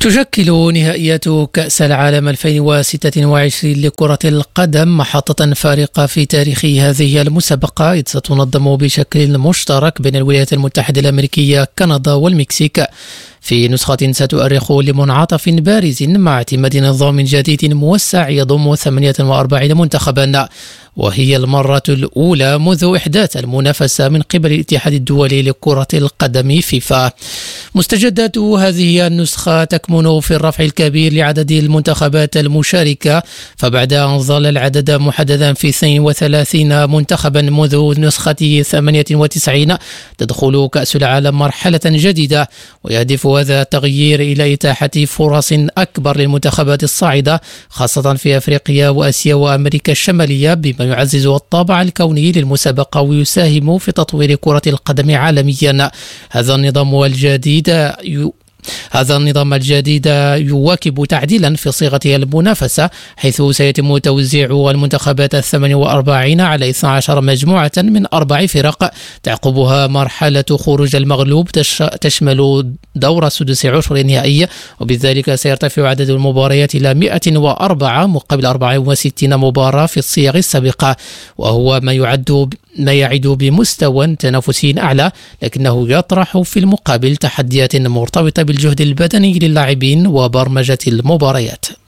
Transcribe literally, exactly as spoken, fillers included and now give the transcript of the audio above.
تشكل نهائيات كأس العالم ألفين وستة وعشرين لكرة القدم محطة فارقة في تاريخ هذه المسابقة، إذ ستنظم بشكل مشترك بين الولايات المتحدة الأمريكية، كندا والمكسيك، في نسخة ستؤرخ لمنعطف بارز مع اعتماد نظام جديد موسع يضم ثمانية وأربعين منتخبا، وهي المرة الأولى منذ إحداث المنافسة من قبل الاتحاد الدولي لكرة القدم فيفا. مستجدات هذه النسخة تكمن في الرفع الكبير لعدد المنتخبات المشاركة، فبعد أن ظل العدد محددا في اثنين وثلاثين منتخبا منذ نسخة ثمانية وتسعين، تدخل كأس العالم مرحلة جديدة، ويهدف هذا التغيير إلى إتاحة فرص أكبر للمنتخبات الصاعدة، خاصة في أفريقيا وآسيا وأمريكا الشمالية، بما يعزز الطابع الكوني للمسابقة ويساهم في تطوير كرة القدم عالميا. هذا النظام الجديد ي... هذا النظام الجديد يواكب تعديلا في صيغة المنافسة، حيث سيتم توزيع المنتخبات الثمانية وأربعين على اثنتي عشرة مجموعة من أربع فرق، تعقبها مرحلة خروج المغلوب تش... تشمل دور سدس عشر نهائي، وبذلك سيرتفع عدد المباريات إلى مئة وأربعة مقابل أربعة وستين مباراة في الصيغ السابقة، وهو ما يعد ما يعد بمستوى تنافسي أعلى، لكنه يطرح في المقابل تحديات مرتبطة بالجهد البدني للاعبين وبرمجة المباريات.